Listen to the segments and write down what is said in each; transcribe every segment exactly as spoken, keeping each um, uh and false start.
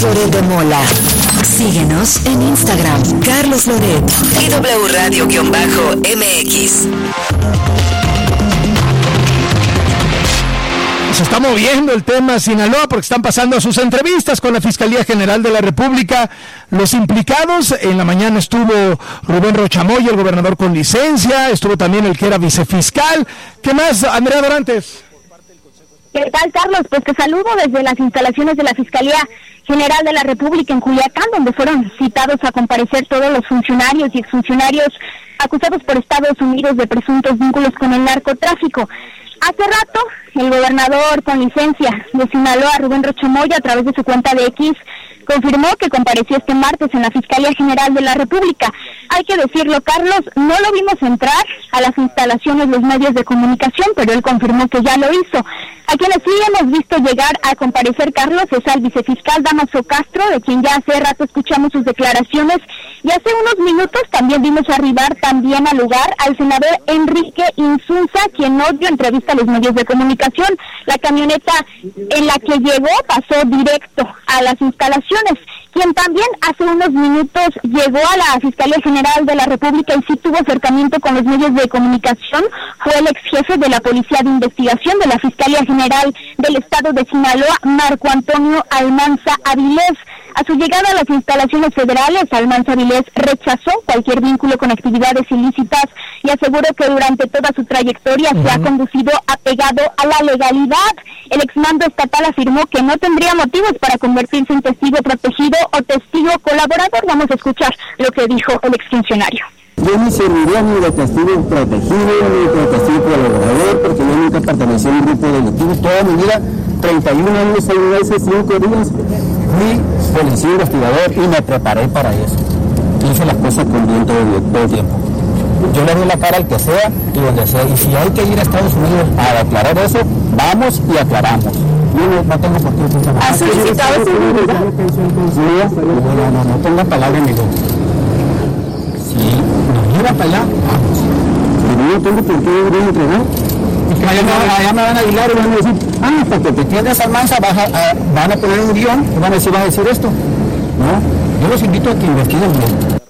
Loret de Mola. Síguenos en Instagram, Carlos Loret y W Radio-M X. Se está moviendo el tema Sinaloa porque están pasando sus entrevistas con la Fiscalía General de la República. Los implicados, en la mañana estuvo Rubén Rocha Moya, el gobernador con licencia, estuvo también el que era vicefiscal. ¿Qué más, Andrea Dorantes? ¿Qué tal, Carlos? Pues te saludo desde las instalaciones de la Fiscalía General de la República en Culiacán, donde fueron citados a comparecer todos los funcionarios y exfuncionarios acusados por Estados Unidos de presuntos vínculos con el narcotráfico. Hace rato, el gobernador con licencia de Sinaloa, Rubén Rocha Moya, a través de su cuenta de X, confirmó que compareció este martes en la Fiscalía General de la República. Hay que decirlo, Carlos, no lo vimos entrar a las instalaciones de los medios de comunicación, pero él confirmó que ya lo hizo. A quienes sí hemos visto llegar a comparecer, Carlos, es al vicefiscal Damaso Castro, de quien ya hace rato escuchamos sus declaraciones, y hace unos minutos también vimos arribar también al lugar al senador Enrique Insunza, quien no dio entrevista a los medios de comunicación. La camioneta en la que llegó pasó directo a las instalaciones. Quien también hace unos minutos llegó a la Fiscalía General de la República y sí tuvo acercamiento con los medios de comunicación fue el ex jefe de la Policía de Investigación de la Fiscalía General del Estado de Sinaloa, Marco Antonio Almanza Avilés. A su llegada a las instalaciones federales, Almanza Avilés rechazó cualquier vínculo con actividades ilícitas y aseguró que durante toda su trayectoria uh-huh. se ha conducido apegado a la legalidad. El exmando estatal afirmó que no tendría motivos para convertirse en testigo protegido o testigo colaborador. Vamos a escuchar lo que dijo el exfuncionario. Yo no serviría ni de testigo protegido, ni de testigo colaborador, porque yo nunca pertenecí a un grupo delictivo. Toda mi vida, treinta y un años, seis meses, cinco días, fui policía investigador y me preparé para eso. Hice las cosas con bien todo, todo el tiempo. Yo le doy la cara al que sea y donde sea. Y si hay que ir a Estados Unidos a aclarar eso, vamos y aclaramos. Yo no, no tengo por qué pensar. ¿Ha solicitado seguridad? No, no, no tengo palabra en mi boca. Sí, nos lleva para allá, vamos. Pero no tengo por qué ir a entregar. Allá me, allá me van a aguilar y van a decir, ah, porque te tienes Almanza, vas a, a, van a poner un guión y van a decir, van a decir esto. No, yo los invito a que investiguen bien.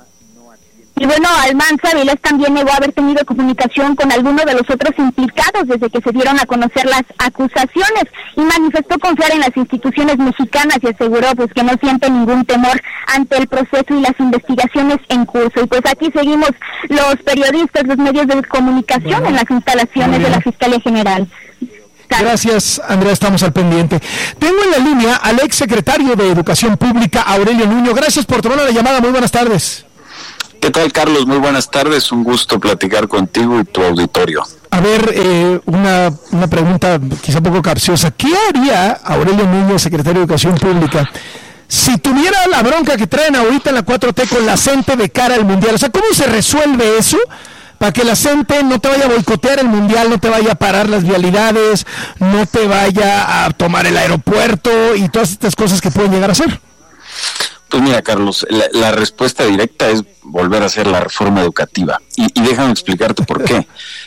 Y bueno, Almanza Avilés también negó haber tenido comunicación con alguno de los otros implicados desde que se dieron a conocer las acusaciones y manifestó confiar en las instituciones mexicanas y aseguró pues que no siente ningún temor ante el proceso y las investigaciones en curso. Y pues aquí seguimos los periodistas, los medios de comunicación bueno, en las instalaciones de la Fiscalía General. Gracias, Andrea, estamos al pendiente. Tengo en la línea al ex secretario de Educación Pública, Aurelio Nuño. Gracias por tomar la llamada, muy buenas tardes. ¿Qué tal, Carlos? Muy buenas tardes, un gusto platicar contigo y tu auditorio. A ver, eh, una, una pregunta quizá poco capciosa. ¿Qué haría Aurelio Nuño, secretario de Educación Pública, si tuviera la bronca que traen ahorita en la cuatro T con la CENTE de cara al Mundial? O sea, ¿cómo se resuelve eso para que la CENTE no te vaya a boicotear el Mundial, no te vaya a parar las vialidades, no te vaya a tomar el aeropuerto y todas estas cosas que pueden llegar a ser? Pues mira, Carlos, la, la respuesta directa es volver a hacer la reforma educativa. Y, y déjame explicarte por qué.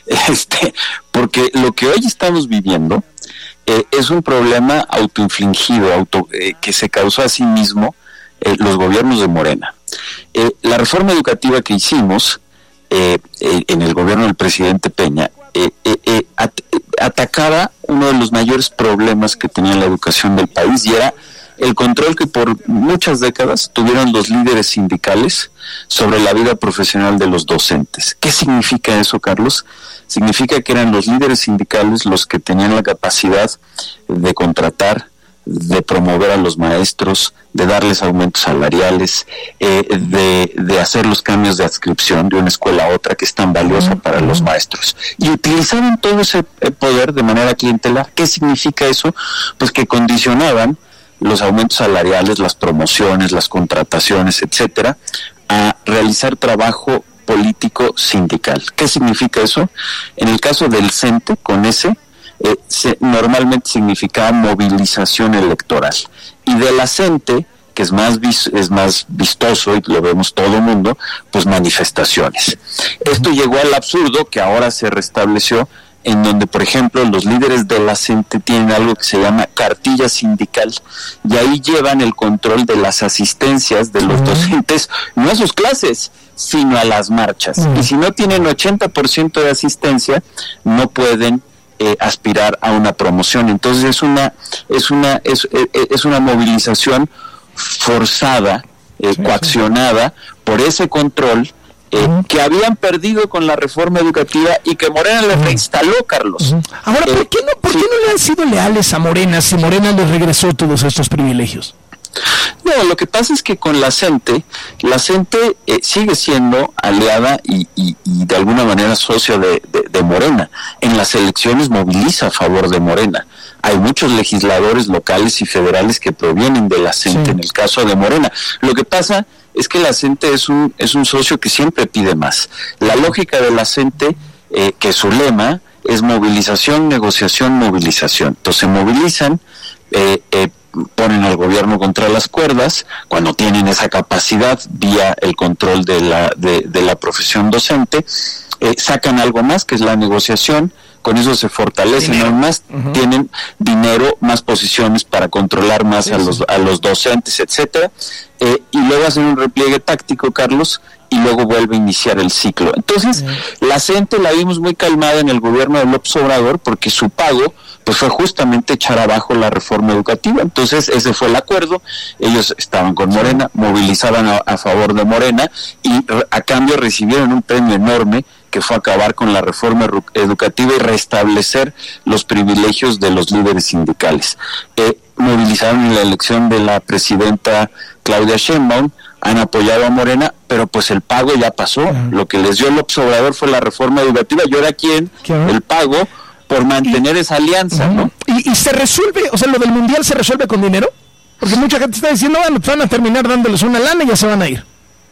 Este, porque lo que hoy estamos viviendo eh, es un problema autoinfligido, auto, eh, que se causó a sí mismo eh, los gobiernos de Morena. Eh, la reforma educativa que hicimos eh, eh, en el gobierno del presidente Peña eh, eh, eh, at, eh, atacaba uno de los mayores problemas que tenía la educación del país y era el control que por muchas décadas tuvieron los líderes sindicales sobre la vida profesional de los docentes. ¿Qué significa eso, Carlos? Significa que eran los líderes sindicales los que tenían la capacidad de contratar, de promover a los maestros, de darles aumentos salariales, eh, de, de hacer los cambios de adscripción de una escuela a otra que es tan valiosa para los maestros. Y utilizaban todo ese poder de manera clientelar. ¿Qué significa eso? Pues que condicionaban los aumentos salariales, las promociones, las contrataciones, etcétera, a realizar trabajo político sindical. ¿Qué significa eso? En el caso del CENTE, con ese, eh, se, normalmente significaba movilización electoral. Y de la CENTE, que es más vis, es más vistoso y lo vemos todo el mundo, pues manifestaciones. Esto llegó al absurdo que ahora se restableció en donde, por ejemplo, los líderes de la C E N T E tienen algo que se llama cartilla sindical, y ahí llevan el control de las asistencias de los uh-huh. docentes, no a sus clases, sino a las marchas. Uh-huh. Y si no tienen ochenta por ciento de asistencia, no pueden eh, aspirar a una promoción. Entonces es una es una es, es una movilización forzada, eh, sí, coaccionada sí. por ese control Eh, uh-huh. que habían perdido con la reforma educativa y que Morena les uh-huh. reinstaló, Carlos. Uh-huh. Ahora, ¿por, eh, qué no, ¿por sí. qué no le han sido leales a Morena si Morena les regresó todos estos privilegios? No, lo que pasa es que con la C E N T E, la C E N T E eh, sigue siendo aliada y, y, y de alguna manera socio de, de, de Morena. En las elecciones moviliza a favor de Morena. Hay muchos legisladores locales y federales que provienen de la C E N T E, sí. en el caso de Morena. Lo que pasa es que la C E N T E es un, es un socio que siempre pide más. La lógica de la C E N T E, eh, que su lema es movilización, negociación, movilización. Entonces se movilizan, eh, eh, ponen al gobierno contra las cuerdas, cuando tienen esa capacidad vía el control de la, de, de la profesión docente, eh, sacan algo más que es la negociación, con eso se fortalecen aún más, uh-huh. tienen dinero, más posiciones para controlar más sí, a los sí. a los docentes, etcétera, eh, y luego hacen un repliegue táctico, Carlos, y luego vuelve a iniciar el ciclo. Entonces, uh-huh. la C E N T E la vimos muy calmada en el gobierno de López Obrador, porque su pago pues fue justamente echar abajo la reforma educativa. Entonces, ese fue el acuerdo. Ellos estaban con Morena, movilizaban a, a favor de Morena, y re, a cambio recibieron un premio enorme, que fue acabar con la reforma educativa y restablecer los privilegios de los líderes sindicales. Eh, movilizaron en la elección de la presidenta Claudia Sheinbaum, han apoyado a Morena, pero pues el pago ya pasó. Uh-huh. Lo que les dio López Obrador fue la reforma educativa, y ahora quién, uh-huh. el pago por mantener y, esa alianza, uh-huh. ¿no? Y, y se resuelve, o sea, lo del mundial se resuelve con dinero, porque mucha gente está diciendo, bueno, pues van a terminar dándoles una lana y ya se van a ir.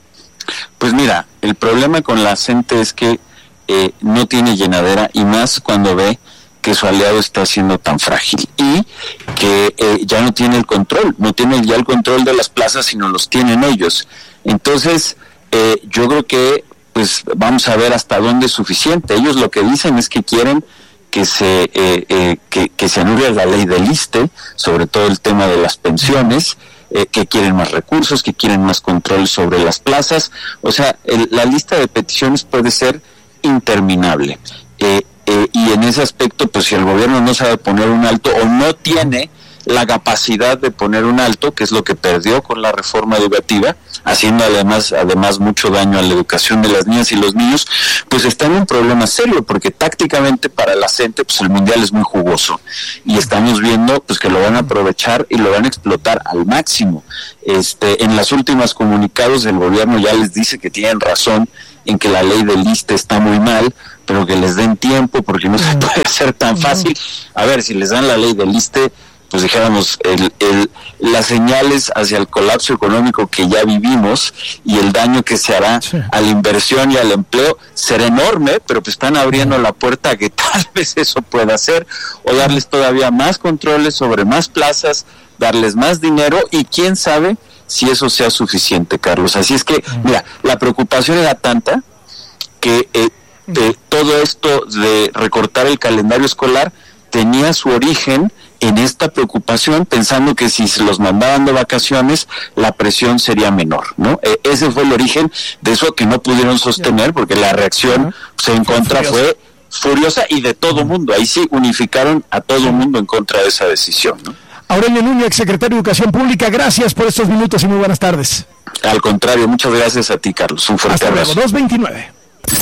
Pues mira, el problema con la C E N T E es que Eh, no tiene llenadera, y más cuando ve que su aliado está siendo tan frágil y que eh, ya no tiene el control, no tiene ya el control de las plazas, sino los tienen ellos. Entonces, eh, yo creo que pues vamos a ver hasta dónde es suficiente. Ellos lo que dicen es que quieren que se eh, eh, que, que se anule la ley del ISSSTE, sobre todo el tema de las pensiones, eh, que quieren más recursos, que quieren más control sobre las plazas. O sea, el, la lista de peticiones puede ser interminable, eh, eh, y en ese aspecto, pues si el gobierno no sabe poner un alto, o no tiene la capacidad de poner un alto, que es lo que perdió con la reforma educativa, haciendo además además mucho daño a la educación de las niñas y los niños, pues está en un problema serio, porque tácticamente para la C E N T E pues el mundial es muy jugoso, y estamos viendo pues que lo van a aprovechar y lo van a explotar al máximo. Este, en las últimas comunicados el gobierno ya les dice que tienen razón en que la ley del ISSSTE está muy mal, pero que les den tiempo, porque no se puede hacer tan fácil. A ver, si les dan la ley del ISSSTE, pues dijéramos, el, el, las señales hacia el colapso económico que ya vivimos y el daño que se hará sí. a la inversión y al empleo será enorme, pero pues están abriendo la puerta a que tal vez eso pueda ser, o darles todavía más controles sobre más plazas, darles más dinero, y quién sabe si eso sea suficiente, Carlos. Así es que, mira, la preocupación era tanta que eh, de todo esto de recortar el calendario escolar tenía su origen en esta preocupación, pensando que si se los mandaban de vacaciones, la presión sería menor, ¿no? Eh, ese fue el origen de eso que no pudieron sostener, porque la reacción pues, en contra fue furiosa, y de todo mundo. Ahí sí unificaron a todo mundo en contra de esa decisión, ¿no? Aurelio Nuño, exsecretario de Educación Pública, gracias por estos minutos y muy buenas tardes. Al contrario, muchas gracias a ti, Carlos. Un fuerte Hasta abrazo. Luego, dos veintinueve.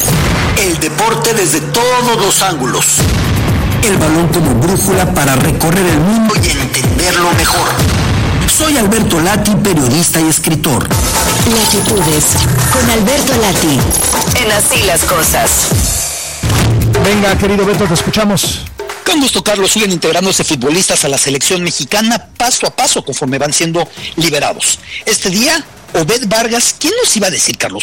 El deporte desde todos los ángulos. El balón como brújula para recorrer el mundo y entenderlo mejor. Soy Alberto Lati, periodista y escritor. Latitudes con Alberto Lati. En Así las Cosas. Venga, querido Beto, te escuchamos. Con gusto, Carlos. Siguen integrándose futbolistas a la selección mexicana paso a paso conforme van siendo liberados. Este día, Obed Vargas, ¿quién nos iba a decir, Carlos,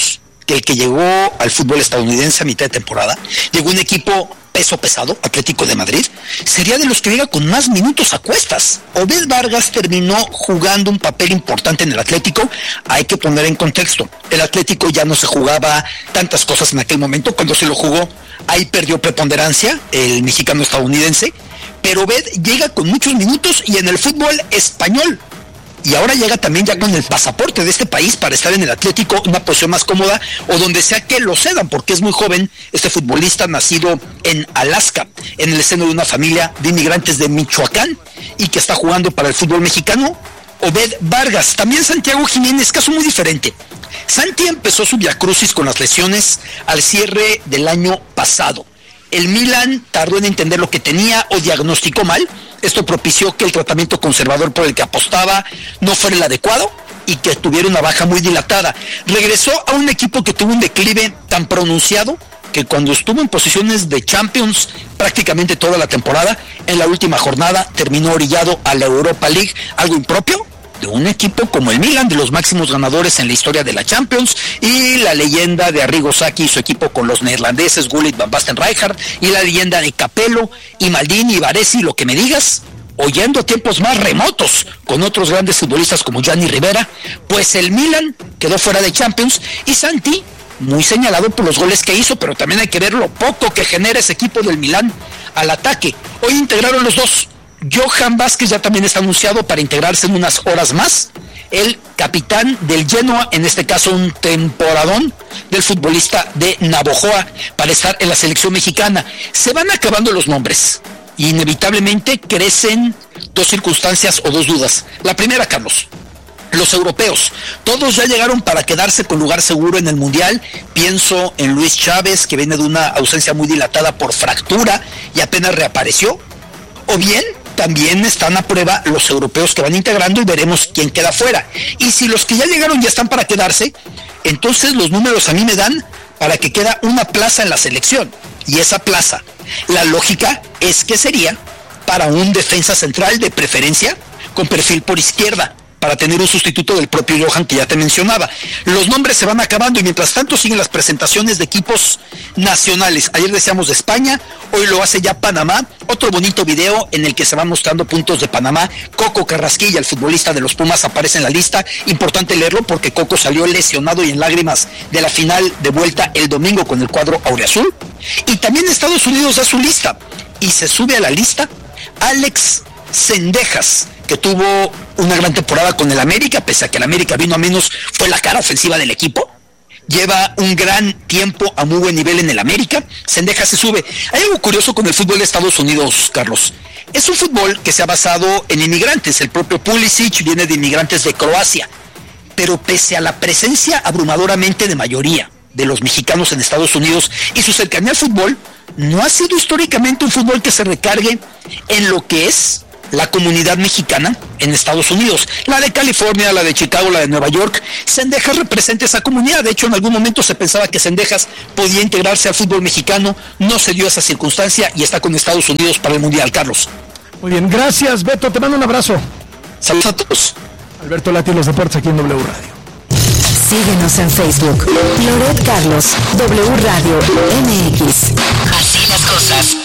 que el que llegó al fútbol estadounidense a mitad de temporada, llegó un equipo peso pesado, Atlético de Madrid, sería de los que llega con más minutos a cuestas. Obed Vargas terminó jugando un papel importante en el Atlético. Hay que poner en contexto, el Atlético ya no se jugaba tantas cosas en aquel momento. Cuando se lo jugó, ahí perdió preponderancia el mexicano estadounidense, pero Obed llega con muchos minutos y en el fútbol español. Y ahora llega también ya con el pasaporte de este país para estar en el Atlético, una posición más cómoda, o donde sea que lo cedan, porque es muy joven este futbolista nacido en Alaska, en el seno de una familia de inmigrantes de Michoacán, y que está jugando para el fútbol mexicano, Obed Vargas. También Santiago Jiménez, caso muy diferente. Santi empezó su viacrucis con las lesiones al cierre del año pasado. El Milan tardó en entender lo que tenía o diagnosticó mal. Esto propició que el tratamiento conservador por el que apostaba no fuera el adecuado y que tuviera una baja muy dilatada. Regresó a un equipo que tuvo un declive tan pronunciado que cuando estuvo en posiciones de Champions prácticamente toda la temporada, en la última jornada terminó orillado a la Europa League, algo impropio de un equipo como el Milan, de los máximos ganadores en la historia de la Champions, y la leyenda de Arrigo Sacchi y su equipo con los neerlandeses Gullit, Van Basten, Rijkaard, y la leyenda de Capello y Maldini y Baresi, lo que me digas, oyendo a tiempos más remotos con otros grandes futbolistas como Gianni Rivera. Pues el Milan quedó fuera de Champions y Santi, muy señalado por los goles que hizo, pero también hay que ver lo poco que genera ese equipo del Milan al ataque. Hoy integraron los dos. Johan Vázquez ya también está anunciado para integrarse en unas horas más. El capitán del Genoa, en este caso un temporadón del futbolista de Navojoa, para estar en la selección mexicana. Se van acabando los nombres. Inevitablemente crecen dos circunstancias o dos dudas. La primera, Carlos, los europeos, todos ya llegaron para quedarse con lugar seguro en el Mundial. Pienso en Luis Chávez, que viene de una ausencia muy dilatada por fractura y apenas reapareció. O bien, también están a prueba los europeos que van integrando y veremos quién queda fuera. Y si los que ya llegaron ya están para quedarse, entonces los números a mí me dan para que queda una plaza en la selección. Y esa plaza, la lógica es que sería para un defensa central de preferencia con perfil por izquierda, para tener un sustituto del propio Johan que ya te mencionaba. Los nombres se van acabando y mientras tanto siguen las presentaciones de equipos nacionales. Ayer decíamos de España, hoy lo hace ya Panamá. Otro bonito video en el que se van mostrando puntos de Panamá. Coco Carrasquilla, el futbolista de los Pumas, aparece en la lista. Importante leerlo porque Coco salió lesionado y en lágrimas de la final de vuelta el domingo con el cuadro auriazul. Y también Estados Unidos da su lista y se sube a la lista Alex Cendejas, que tuvo una gran temporada con el América, pese a que el América vino a menos, fue la cara ofensiva del equipo. Lleva un gran tiempo a muy buen nivel en el América. Cendejas se sube. Hay algo curioso con el fútbol de Estados Unidos, Carlos. Es un fútbol que se ha basado en inmigrantes. El propio Pulisic viene de inmigrantes de Croacia. Pero pese a la presencia abrumadoramente de mayoría de los mexicanos en Estados Unidos y su cercanía al fútbol, no ha sido históricamente un fútbol que se recargue en lo que es la comunidad mexicana en Estados Unidos, la de California, la de Chicago, la de Nueva York. Cendejas representa esa comunidad. De hecho, en algún momento se pensaba que Cendejas podía integrarse al fútbol mexicano, no se dio esa circunstancia y está con Estados Unidos para el Mundial, Carlos. Muy bien, gracias Beto, te mando un abrazo. Saludos a todos. Alberto Lati, los deportes aquí en W Radio. Síguenos en Facebook, Loret Carlos, W Radio M X. Así las cosas.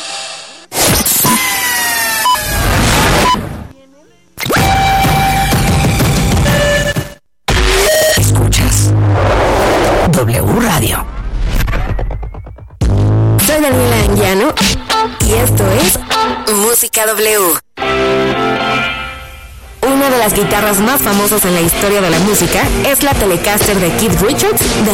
Escuchas W Radio. Soy Daniela Anguiano y esto es Música W. Una de las guitarras más famosas en la historia de la música es la Telecaster de Keith Richards de